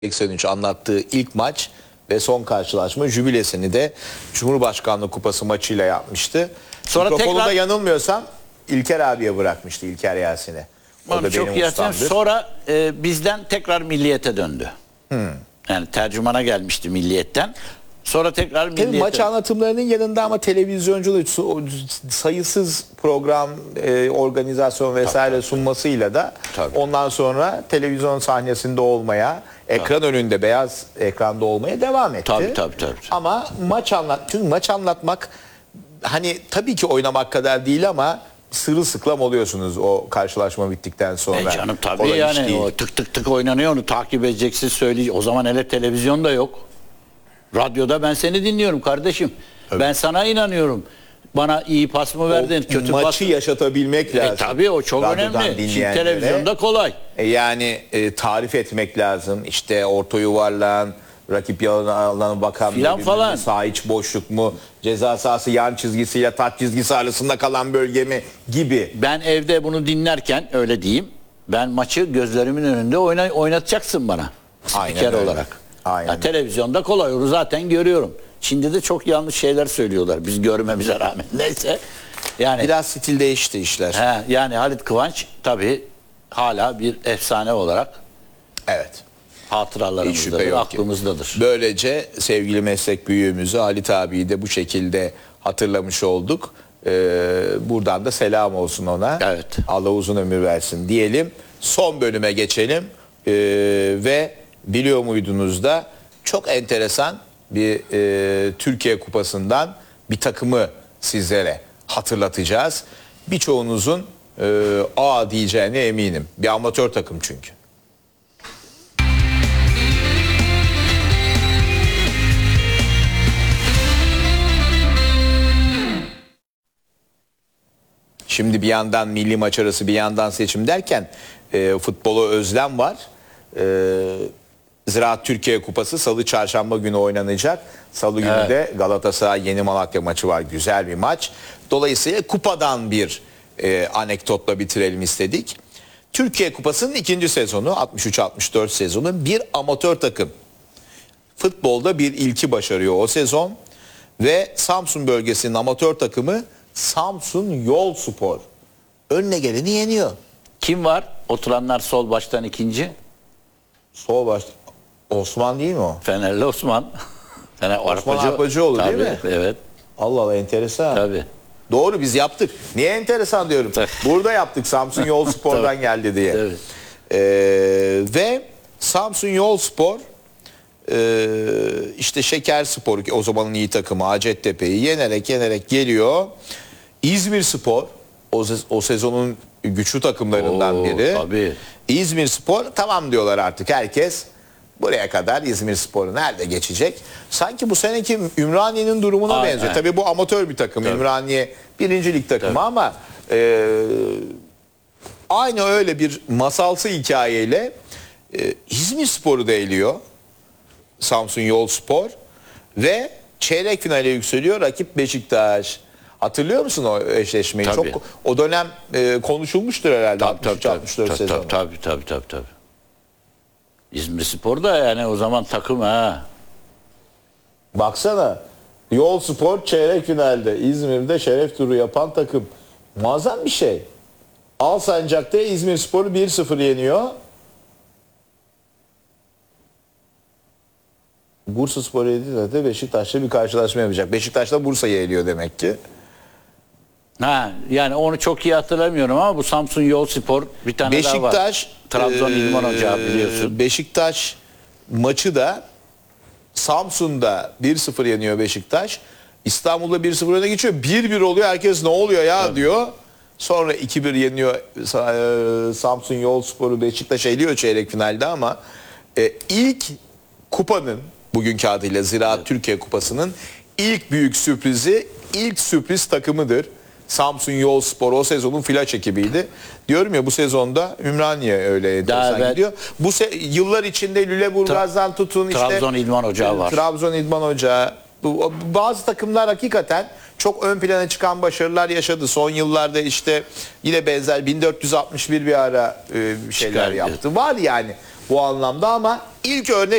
83 anlattığı ilk maç ve son karşılaşma jübilesini de Cumhurbaşkanlığı Kupası maçıyla yapmıştı. Sonra Mikrofonu tekrar da yanılmıyorsam İlker abiye bırakmıştı, İlker Yasin'e. O da çok benim iyi ustamdır. Sonra bizden tekrar Milliyet'e döndü. Yani tercümana gelmişti Milliyet'ten. Sonra tekrar Tabii Milliyet'e. maç anlatımlarının yanında ama televizyonculuğu sayısız program, organizasyon vesaire sunmasıyla da Tabii. ondan sonra televizyon sahnesinde olmaya, ekran önünde beyaz ekranda olmaya devam etti. Tabii. Ama çünkü maç anlatmak hani tabii ki oynamak kadar değil ama sırılsıklam oluyorsunuz o karşılaşma bittikten sonra. Canım tabii Kolay iş yani değil. o tık tık tık oynanıyor, onu takip edeceksin, söyleyeceksin. O zaman hele televizyon da yok. Radyoda ben seni dinliyorum kardeşim. Ben sana inanıyorum. Bana iyi pas mı verdin, kötü pas maçı mı? yaşatabilmek lazım. Tabii o çok Radyodan önemli. Şimdi dinleyenlere. televizyonda kolay. Yani tarif etmek lazım. İşte orta yuvarlan, rakip alanına bakan Filan bölümü, falan. sağ iç boşluk mu, ceza sahası yan çizgisiyle taç çizgisi arasında kalan bölge mi gibi. Ben evde bunu dinlerken öyle diyeyim. Ben maçı gözlerimin önünde oynatacaksın bana. Aynen Spiker öyle. olarak. Aynen. Ya, televizyonda kolay, onu zaten görüyorum. Çin'de de çok yanlış şeyler söylüyorlar biz görmemize rağmen. Neyse. Yani Biraz stil değişti işler. yani Halit Kıvanç tabii hala bir efsane olarak Evet. Hiç şüphe hatıralarımızdadır, yok ki. aklımızdadır. Böylece sevgili meslek büyüğümüzü Halit abiyi de bu şekilde hatırlamış olduk. Buradan da selam olsun ona. Evet. Allah uzun ömür versin diyelim. Son bölüme geçelim. Ve biliyor muydunuz da çok enteresan bir Türkiye Kupası'ndan bir takımı sizlere hatırlatacağız. Birçoğunuzun diyeceğine eminim. Bir amatör takım çünkü. Şimdi bir yandan milli maç arası, bir yandan seçim derken futbola özlem var. Ziraat Türkiye Kupası Salı Çarşamba günü oynanacak. Salı günü de Galatasaray Yeni Malatya maçı var. Güzel bir maç. Dolayısıyla kupadan bir anekdotla bitirelim istedik. Türkiye Kupası'nın ikinci sezonu, 63-64 sezonu, bir amatör takım futbolda bir ilki başarıyor o sezon ve Samsun bölgesinin amatör takımı Samsun Yolspor önüne geleni yeniyor. Kim var? Oturanlar sol baştan ikinci. Sol baş Osman değil mi o? Fenerli Osman. Osman Arpacıoğlu değil mi? Evet. Allah Allah, enteresan. Tabii. Doğru, biz yaptık. Niye enteresan diyorum. Burada yaptık, Samsun Yolspor'dan geldi diye. Evet. Ve Samsun Yolspor işte Şekerspor, o zamanın iyi takımı Hacettepe'yi yenerek geliyor. İzmirspor o sezonun güçlü takımlarından biri. Tabii. İzmirspor tamam diyorlar artık herkes. Buraya kadar İzmirspor'u nerede geçecek? Sanki bu seneki Ümraniye'nin durumuna Aynen. benziyor. Tabii bu amatör bir takım. Tabii. Ümraniye 1. lig takımı ama aynı öyle bir masalsı hikayeyle İzmirspor'u da eliyor. Samsun Yolspor ve çeyrek finale yükseliyor. Rakip Beşiktaş. Hatırlıyor musun o eşleşmeyi? Tabii. Çok o dönem konuşulmuştur herhalde. 63-64 sezonu. Tabii. İzmirspor da yani o zaman takım ha. Baksana, Yolspor çeyrek finalde İzmir'de şeref turu yapan takım. Muazzam bir şey. Alsancak'ta İzmirspor'u 1-0 yeniyor. Bursaspor yediğinde de Beşiktaş'la bir karşılaşma yapacak. Beşiktaş da Bursa'yı eliyor demek ki. Yani onu çok iyi hatırlamıyorum ama bu Samsun Yolspor bir tane daha var. Beşiktaş Trabzon İlman Ocağı biliyorsun. Beşiktaş maçı da Samsun'da 1-0 yeniyor Beşiktaş. İstanbul'da 1-0 öne geçiyor. 1-1 oluyor. Herkes ne oluyor ya diyor. Sonra 2-1 yeniyor Samsun Yolspor'u, Beşiktaş eliyor çeyrek finalde ama ilk kupanın, bugünkü adıyla Ziraat Türkiye Kupası'nın ilk büyük sürprizi, ilk sürpriz takımıdır. Samsun Yolspor o sezonun flaş ekibiydi. Diyorum ya, bu sezonda Ümraniye öyle enteresan gidiyor. Bu yıllar içinde Lüleburgaz'dan tutun işte Trabzon İlman Ocağı var. Trabzon İdman Ocağı. Bazı takımlar hakikaten çok ön plana çıkan başarılar yaşadı. Son yıllarda işte yine benzer 1461 bir ara şeyler Çıkar, yaptı. Var yani. bu anlamda ama ilk örnek